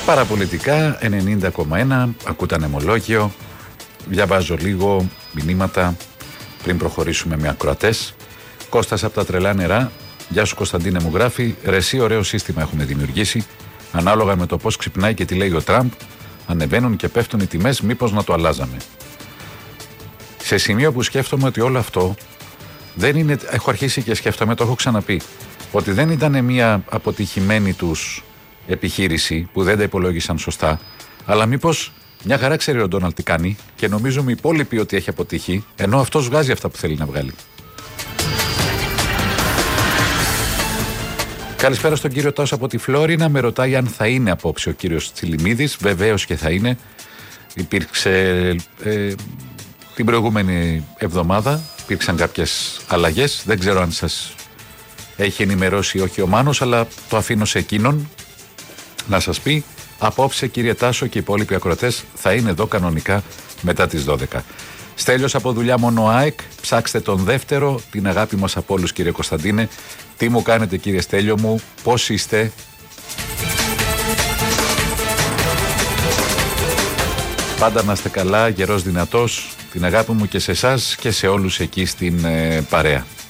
Παραπολιτικά 90,1, ακούτε Ανεμολόγιο. Διαβάζω λίγο μηνύματα πριν προχωρήσουμε με ακροατές. Κώστας από τα τρελά νερά. Γεια σου Κωνσταντίνε, μου γράφει. Ρε εσύ, ωραίο σύστημα έχουμε δημιουργήσει. Ανάλογα με το πώς ξυπνάει και τι λέει ο Τραμπ, ανεβαίνουν και πέφτουν οι τιμές, μήπως να το αλλάζαμε. Σε σημείο που σκέφτομαι ότι όλο αυτό δεν είναι. Έχω αρχίσει και σκέφτομαι, το έχω ξαναπεί, ότι δεν ήταν μια αποτυχημένη τους επιχείρηση που δεν τα υπολόγισαν σωστά, αλλά μήπως μια χαρά ξέρει ο Ντόναλντ τι κάνει και νομίζουμε οι υπόλοιποι ότι έχει αποτύχει, ενώ αυτός βγάζει αυτά που θέλει να βγάλει. Καλησπέρα στον κύριο Τάσο από τη Φλόρινα. Με ρωτάει αν θα είναι απόψε ο κύριος Τσιλιμίδης. Βεβαίως και θα είναι. Υπήρξε την προηγούμενη εβδομάδα, υπήρξαν κάποιες αλλαγές. Δεν ξέρω αν σας έχει ενημερώσει ή όχι ο Μάνος, αλλά το αφήνω σε εκείνον να σας πει. Απόψε κύριε Τάσο και οι υπόλοιποι ακροατές θα είναι εδώ κανονικά μετά τις 12. Στέλιος από δουλειά μόνο ΑΕΚ, ψάξτε τον δεύτερο, την αγάπη μας από όλους κύριε Κωνσταντίνε. Τι μου κάνετε κύριε Στέλιο μου, πώς είστε? Πάντα να είστε καλά, γερός δυνατός, την αγάπη μου και σε εσάς και σε όλους εκεί στην παρέα.